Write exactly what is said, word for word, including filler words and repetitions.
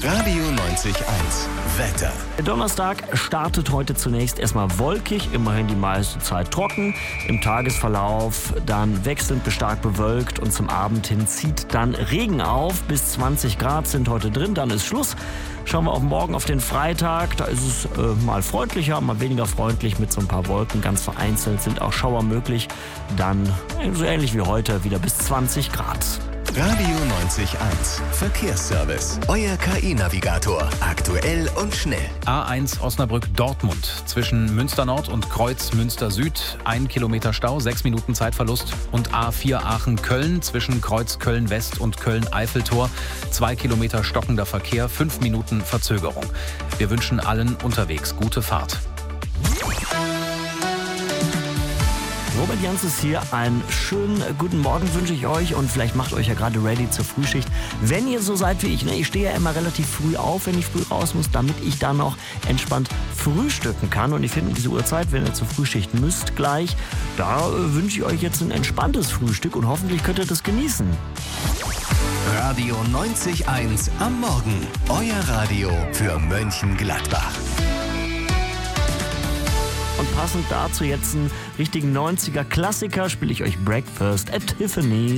Radio neunzig eins. Wetter. Der Donnerstag startet heute zunächst erstmal wolkig, immerhin die meiste Zeit trocken. Im Tagesverlauf dann wechselnd bis stark bewölkt und zum Abend hin zieht dann Regen auf. Bis zwanzig Grad sind heute drin, dann ist Schluss. Schauen wir auf morgen, auf den Freitag. Da ist es äh, mal freundlicher, mal weniger freundlich mit so ein paar Wolken. Ganz vereinzelt sind auch Schauer möglich. Dann äh, so ähnlich wie heute wieder bis zwanzig Grad. Radio neunzig eins. Verkehrsservice. Euer K I-Navigator. Aktuell und schnell. A eins Osnabrück-Dortmund. Zwischen Münster Nord und Kreuz Münster Süd. Ein Kilometer Stau, sechs Minuten Zeitverlust. Und A vier Aachen-Köln. Zwischen Kreuz Köln West und Köln-Eiffeltor. Zwei Kilometer stockender Verkehr, fünf Minuten Verzögerung. Wir wünschen allen unterwegs gute Fahrt. Robert Jans ist hier. Einen schönen guten Morgen wünsche ich euch und vielleicht macht euch ja gerade ready zur Frühschicht. Wenn ihr so seid wie ich, ne, ich stehe ja immer relativ früh auf, wenn ich früh raus muss, damit ich dann noch entspannt frühstücken kann. Und ich finde diese Uhrzeit, wenn ihr zur Frühschicht müsst gleich, da äh, wünsche ich euch jetzt ein entspanntes Frühstück und hoffentlich könnt ihr das genießen. Radio neunzig eins am Morgen. Euer Radio für Mönchengladbach. Und passend dazu jetzt einen richtigen neunziger Klassiker spiele ich euch Breakfast at Tiffany's.